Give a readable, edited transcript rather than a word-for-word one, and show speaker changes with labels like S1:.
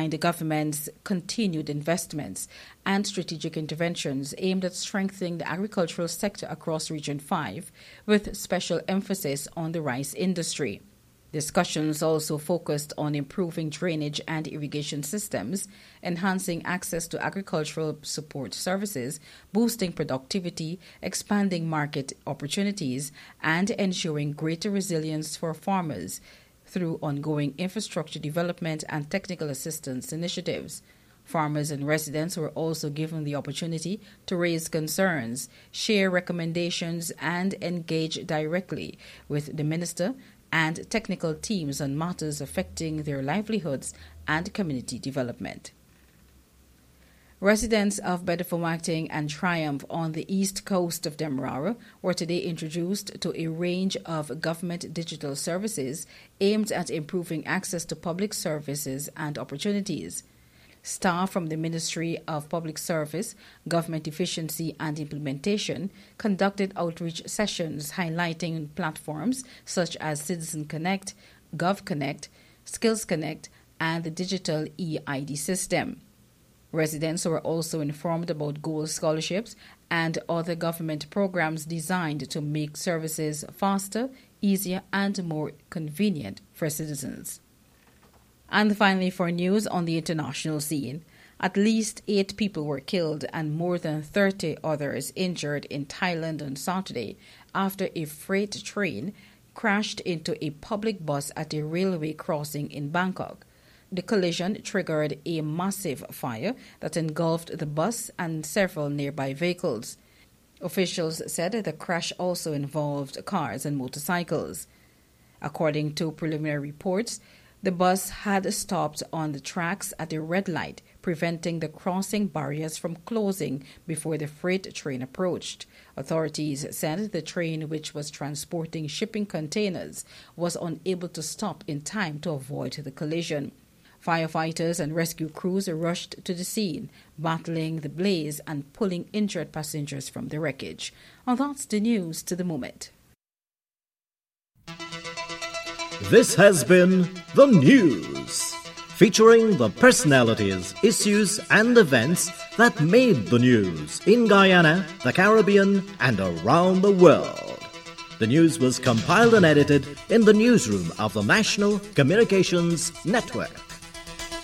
S1: behind the government's continued investments and strategic interventions aimed at strengthening the agricultural sector across Region 5, with special emphasis on the rice industry. Discussions also focused on improving drainage and irrigation systems, enhancing access to agricultural support services, boosting productivity, expanding market opportunities, and ensuring greater resilience for farmers through ongoing infrastructure development and technical assistance initiatives. Farmers and residents were also given the opportunity to raise concerns, share recommendations, and engage directly with the minister and technical teams on matters affecting their livelihoods and community development. Residents of Bedford-Martin and Triumph on the east coast of Demerara were today introduced to a range of government digital services aimed at improving access to public services and opportunities. Staff from the Ministry of Public Service, Government Efficiency and Implementation conducted outreach sessions highlighting platforms such as Citizen Connect, Gov Connect, Skills Connect, and the digital e-ID system. Residents were also informed about Gold scholarships and other government programs designed to make services faster, easier, and more convenient for citizens. And finally, for news on the international scene, at least 8 people were killed and more than 30 others injured in Thailand on Saturday after a freight train crashed into a public bus at a railway crossing in Bangkok. The collision triggered a massive fire that engulfed the bus and several nearby vehicles. Officials said the crash also involved cars and motorcycles. According to preliminary reports, the bus had stopped on the tracks at a red light, preventing the crossing barriers from closing before the freight train approached. Authorities said the train, which was transporting shipping containers, was unable to stop in time to avoid the collision. Firefighters and rescue crews rushed to the scene, battling the blaze and pulling injured passengers from the wreckage. And that's the news to the moment.
S2: This has been The News, featuring the personalities, issues and events that made the news in Guyana, the Caribbean and around the world. The news was compiled and edited in the newsroom of the National Communications Network.